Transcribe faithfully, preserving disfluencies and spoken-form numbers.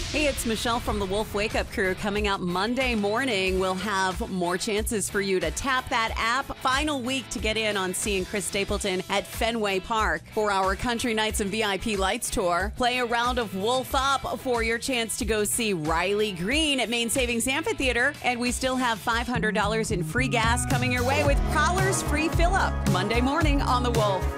Hey, it's Michelle from the Wolf Wake Up Crew. Coming up Monday morning, we'll have more chances for you to tap that app. Final week to get in on seeing Chris Stapleton at Fenway Park for our Country Nights and V I P Lights tour. Play a round of Wolf Up for your chance to go see Riley Green at Main Savings Amphitheater. And we still have five hundred dollars in free gas coming your way with Prowler's Free Fill Up Monday morning on The Wolf.